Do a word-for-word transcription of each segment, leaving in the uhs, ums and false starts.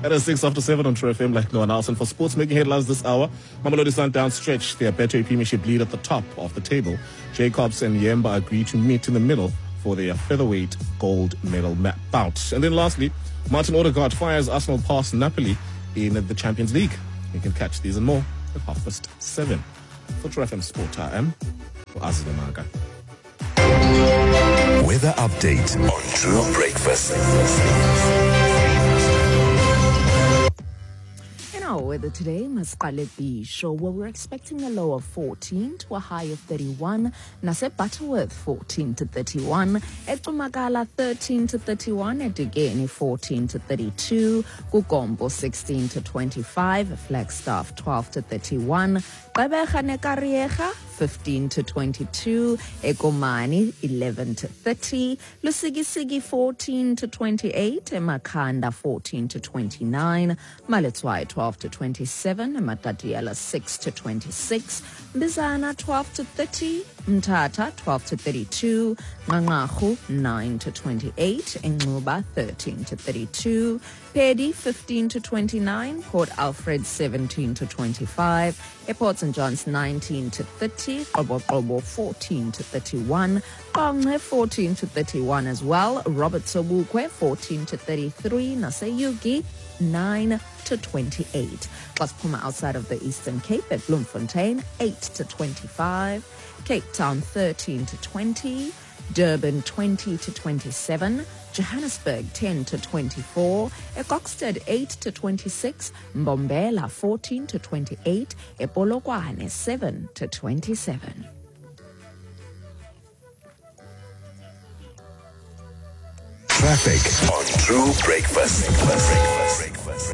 At a six after seven on True F M, like no one else. And for sports making headlines this hour, Mamelodi Sundowns stretch their Betway Premiership lead at the top of the table. Jacobs and Yemba agree to meet in the middle for their featherweight gold medal bout. And then lastly, Martin Odegaard fires Arsenal past Napoli in the Champions League. You can catch these and more at half past seven. For True F M Sport, I am Azile Maga. Weather update on True Breakfast. In our weather today, Masqale Bisho, where we're expecting a low of fourteen to a high of thirty-one. Nase Butterworth, fourteen to thirty-one. Etumakala, thirteen to thirty-one. Edigeni, fourteen to thirty-two. Kukombo, sixteen to twenty-five. Flagstaff, twelve to thirty-one. Gqeberha neKariega, fifteen to twenty-two. Ekomani, eleven to thirty. Lusigisigi, fourteen to twenty-eight. Emakhanda, fourteen to twenty-nine. Maletswai, twelve to twenty-seven. Matatiela, six to twenty-six. Bizana, twelve to thirty. Mtata, twelve to thirty-two. Ngangahu, nine to twenty-eight. Engcuba, thirteen to thirty-two. Pedi, fifteen to twenty-nine. Port Alfred, seventeen to twenty-five. Airports and Johns, nineteen to thirty. Qobo, fourteen to thirty-one. Qongce, fourteen to thirty-one as well. Robert Sobukwe, fourteen to thirty-three. Naseyugi, nine to twenty-eight. Plus Puma outside of the Eastern Cape at Bloemfontein, eight to twenty-five. Cape Town, thirteen to twenty. Durban, twenty to twenty-seven. Johannesburg, ten to twenty-four. Ecoxted, eight to twenty-six. Mbombela, fourteen to twenty-eight. Epolokwane, seven to twenty-seven. Traffic on True Breakfast. Breakfast.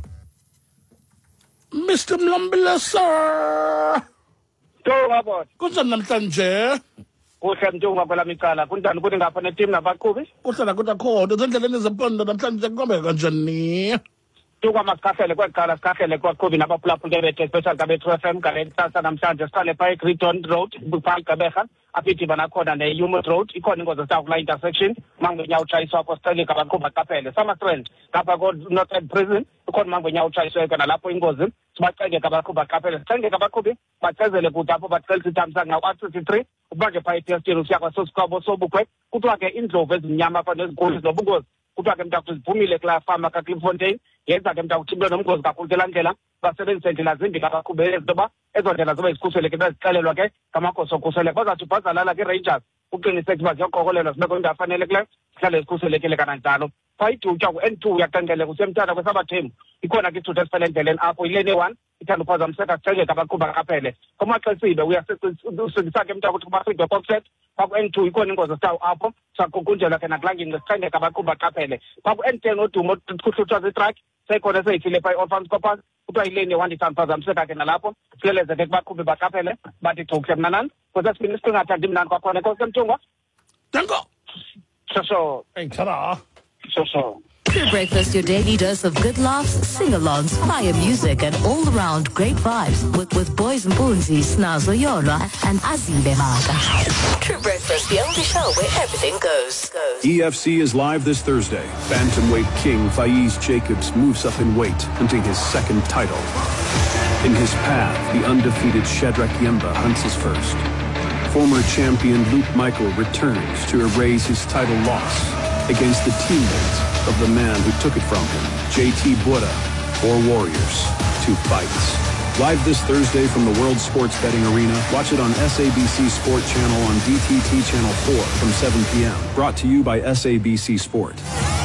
Mister Mlombila, sir. Tonga bot. Kunjani namhlanje? Kuhle mntunga phela micala. Kunjani kuthi ngapha neteam nabaqhubi? Kuhlala kodwa khona ezindleleni zepondo namhlanje kuhamba kanjani? Tuka masikhahlele kweqala sikhahlele kwaqhubi nabaphulaphula bethu special ka True F M kale kusasa namhlanje siqale pha eGriton Road buphakathi Gqeberha aphithi banakhona neHumot Road ikhona ingozi esakula intersection mangwenya utshayiswa ko Sterling abaqhuba qaphele sama strand kapha ko Northern Prison ikhona mangwenya utshayiswa kana lapho ingozi sibacenge abaqhuba qaphele sicenge abaqhubi bachezele kude apho bacela ithamsa ngawo sixty-three ubanje pha eTestile usiyakwa sosikwabo sobukwe kuthiwa ke indlovu ezimnyama apha neziguli zobungozi kuthiwa ke mntakwethu ziphumile kula farm ka Klipfontein yenza ke mntakwethu nomngozi kakhulu ke landlela basebenzisa indlela zimbi kabaqhubele zoba ezo ndlela zoba izikhuseleke bezixelelwa ke ngamakhosi okhuseleko bazathi bazalala ke Rangers uqiniseke ukuba ziyoqokolelwa sibekho into afanelekileyo sihlale zikhuselekile kananjalo pha idutya ku-N two uyaqenqeleka usemthanda kwesabathembu ikhona ke ithutha esifele endleleni apho ilene one ithanda uphazamiseka sicengeka abaqhuba qaphele kumaxesibe uyasekisa ke mntakwethu kumaFreedom Boxset pha ku-N two ikhona ingozi esitawu apho saqukunjelwa ke nakulangini ngesicengeka abaqhuba qaphele pha ku-N ten odumo kuhluthwa ziitrakhi sekhona seyithile pha i-Orphans Corpus kuthiwa ileni one ithanda uphazamiseka ke nalapho sikeleze ke kubaqhubi baqaphele bathi thukuhle mnanani kwesesibini singathandi mnani kwakhona enkosi emthungwa Danko. shosho Enkara. shosho. True Breakfast, your daily dose of good laughs, sing-alongs, fire music, and all-around great vibes with, with boys and boonzi, Snazo Yola, and Azile Maga. True Breakfast, the only show where everything goes. goes. E F C is live this Thursday. Bantamweight king Faiz Jacobs moves up in weight, hunting his second title. In his path, the undefeated Shadrach Yemba hunts his first. Former champion Luke Michael returns to erase his title loss against the teammates of the man who took it from him, J T Bora, four warriors, two fights. Live this Thursday from the World Sports Betting Arena. Watch it on S A B C Sport Channel on D T T Channel four from seven p.m. Brought to you by S A B C Sport.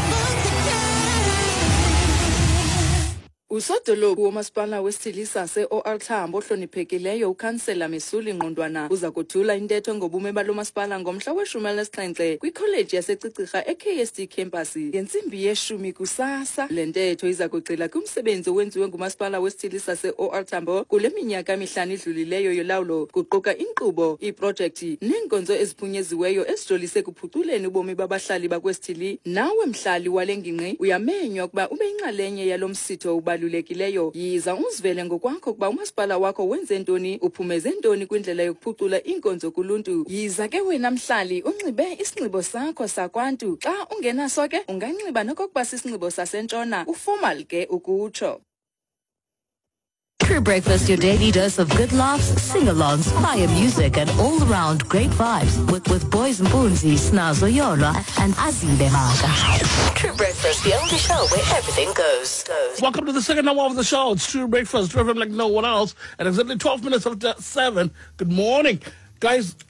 Usodolophu womasipala wesithilisa se-O R Tambo ohloniphekileyo ukhansela Misuli Ngqondwana uza kuthula intetho ngobume balo masipala ngomhla weshumi elinesixhenxe kwikholeji yasecicirha e-K S D campus ngentsimbi yeshumi kusasa. Le ntetho iza kugxila kumsebenzi owenziwe ngumasipala wesithilisa se-O R Tambo kule minyaka mihlanu idlulileyo yolawulo kuquka inkqubo, iiprojekthi neenkonzo eziphunyeziweyo ezijolise kuphuculeni ubomi babahlali bakwesithili. Nawe mhlali wale ngingqi uyamenywa ukuba ube yinxalenye yalo msitho ubalu ezibalulekileyo. Yiza uzivele ngokwakho kuba umasipala wakho wenze ntoni, uphumeze ntoni kwindlela yokuphucula iinkonzo kuluntu. Yiza ke wena mhlali unxibe isinxibo sakho sakwantu. Xa ungenaso ke unganxiba nokokuba sisinxibo sasentshona, uformal ke ukutsho. True Breakfast, your daily dose of good laughs, sing-alongs, fire music, and all-around great vibes with, with Boys and Boonzi, Snazo Yola, and Azile Maka. True Breakfast, the only show where everything goes. goes. Welcome to the second hour of the show. It's True Breakfast, True F M like no one else. And exactly twelve minutes after seven. Good morning. Guys,